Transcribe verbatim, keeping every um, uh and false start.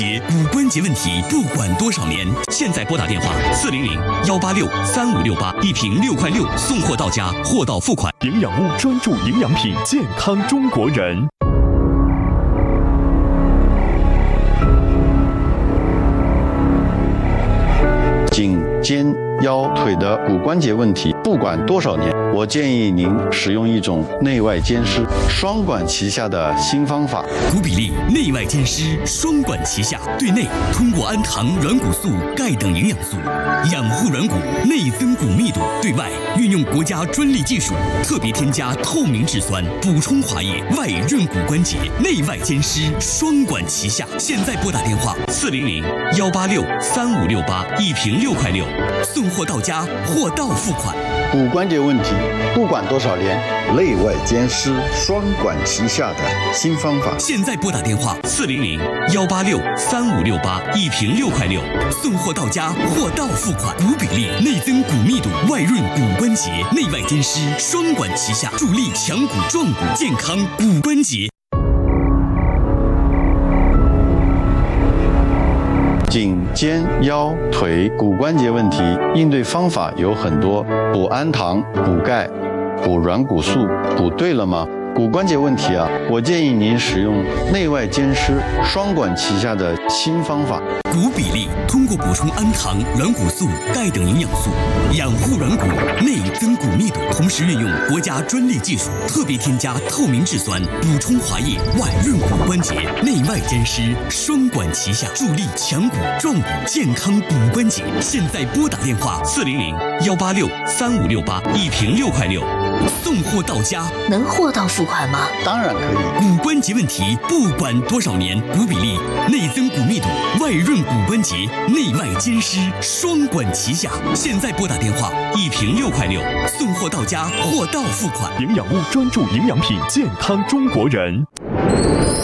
骨关节问题不管多少年，现在拨打电话四零零幺八六三五六八，一瓶六块六，送货到家，货到付款。 营养屋专注营养品，健康中国人。 颈、肩、腰、腿的骨关节问题，不管多少年，我建议您使用一种内外兼施、双管齐下的新方法。 骨比例内外兼施，双管齐下。对内通过氨糖、软骨素、钙等营养素养护软骨，内增骨密度；对外运用国家专利技术，特别添加透明质酸，补充滑液，外润骨关节，内外兼施，双管齐下。现在拨打电话四零零幺八六三五六八，一瓶六块六，送货到家，货到付款。 骨关节问题不管多少年，内外兼施、双管齐下的新方法。 现在拨打电话四零零幺八六三五六八，一瓶六块六，送货到家，货到付款。骨比例内增骨密度，外润骨关节，内外兼施，双管齐下，助力强骨壮骨，健康骨关节。 颈、肩、腰、腿骨关节问题应对方法有很多，补氨糖、补钙、补软骨素，补对了吗？骨关节问题啊，我建议您使用内外兼施、双管齐下的新方法。 骨比例通过补充氨糖、软骨素、钙等营养素，养护软骨，内增骨密度，同时运用国家专利技术，特别添加透明质酸，补充滑液，外润骨关节，内外兼施，双管齐下，助力强骨壮骨，健康骨关节。现在拨打电话四零零幺八六三五六八，一瓶六块六，送货到家。 能货到付款吗？ 当然可以。 骨关节问题不管多少年，骨比例内增骨密度，外润骨关节，内外兼施，双管齐下。现在拨打电话，一瓶六块六，送货到家，货到付款。 营养屋专注营养品，健康中国人。